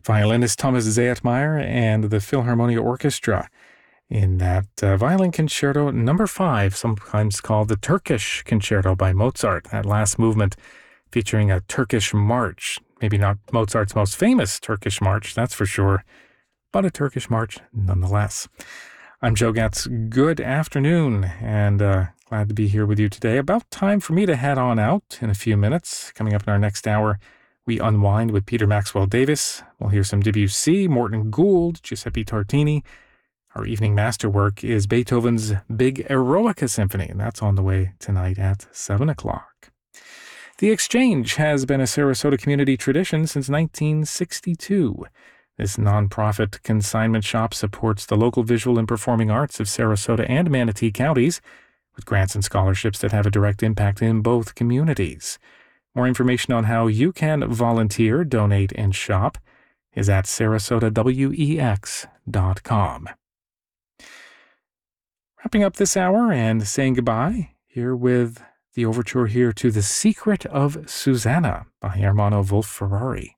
violinist Thomas Zayatmeyer and the Philharmonia Orchestra in that Violin Concerto number 5, sometimes called the Turkish Concerto by Mozart, that last movement featuring a Turkish march. Maybe not Mozart's most famous Turkish march, that's for sure, but a Turkish march nonetheless. I'm Joe Getz. Good afternoon, and glad to be here with you today. About time for me to head on out in a few minutes. Coming up in our next hour, we unwind with Peter Maxwell Davis. We'll hear some Debussy, Morton Gould, Giuseppe Tartini. Our evening masterwork is Beethoven's Big Eroica Symphony, and that's on the way tonight at 7 o'clock. The Exchange has been a Sarasota community tradition since 1962. This nonprofit consignment shop supports the local visual and performing arts of Sarasota and Manatee counties with grants and scholarships that have a direct impact in both communities. More information on how you can volunteer, donate, and shop is at sarasotawex.com. Wrapping up this hour and saying goodbye here with the overture here to The Secret of Susanna by Ermanno Wolf-Ferrari.